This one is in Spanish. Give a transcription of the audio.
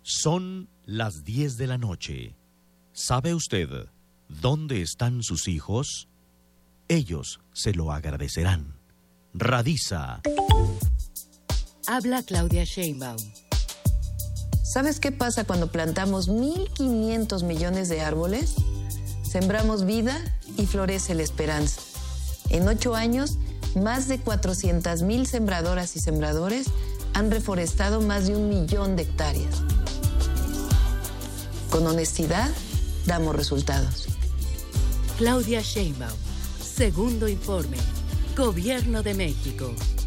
Son las 10 de la noche. ¿Sabe usted dónde están sus hijos? Ellos se lo agradecerán. Radisa. Habla Claudia Sheinbaum. ¿Sabes qué pasa cuando plantamos 1.500 millones de árboles? Sembramos vida y florece la esperanza. En 8 años, más de 400,000 sembradoras y sembradores han reforestado más de 1 millón de hectáreas. Con honestidad, damos resultados. Claudia Sheinbaum. Segundo informe. Gobierno de México.